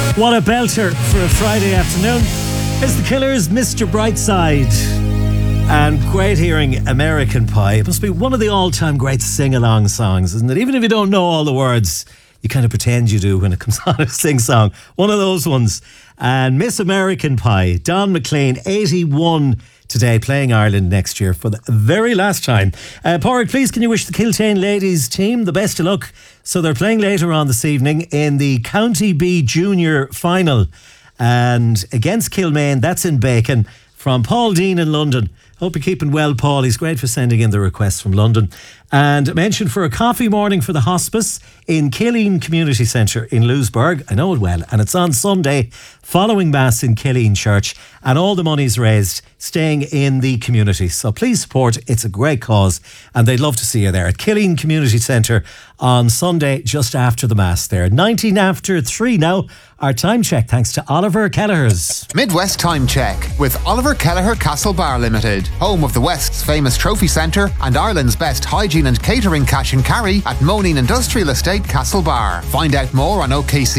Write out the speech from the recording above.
What a belter for a Friday afternoon. It's the Killers, Mr. Brightside. And great hearing American Pie. It must be one of the all-time great sing-along songs, isn't it? Even if you don't know all the words, you kind of pretend you do when it comes on a sing-song. One of those ones. And Miss American Pie, Don McLean, 81 today, playing Ireland next year for the very last time. Pádraig, please can you wish the Kiltane ladies team the best of luck? So they're playing later on this evening in the County B Junior final. And against Kilmaine, that's in Bacon, from Paul Dean in London. Hope you're keeping well, Paul. He's great for sending in the requests from London. And mentioned for a coffee morning for the hospice in Killeen Community Centre in Louisburgh. I know it well. And it's on Sunday, following Mass in Killeen Church. And all the money's raised staying in the community. So please support. It's a great cause. And they'd love to see you there at Killeen Community Centre on Sunday, just after the Mass there. 19 after 3 now. Our time check, thanks to Oliver Kelleher's. Midwest Time Check with Oliver Kelleher Castle Bar Limited, home of the West's famous trophy centre and Ireland's best hygiene and catering cash and carry at Moneen Industrial Estate Castle Bar. Find out more on OKC